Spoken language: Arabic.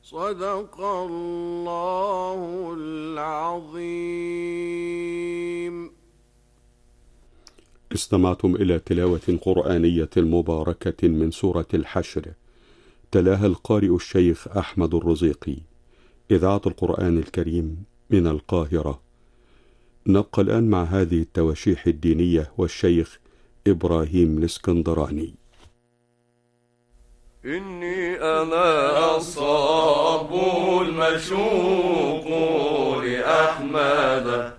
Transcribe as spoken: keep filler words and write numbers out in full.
صدق الله العظيم. استمعتم إلى تلاوة قرآنية مباركة من سورة الحشر، تلاها القارئ الشيخ أحمد الرزيقي، إذاعة القرآن الكريم من القاهرة. نبقى الآن مع هذه التواشيح الدينية والشيخ إبراهيم الإسكندراني. إني أنا الصاب المشوق لأحمد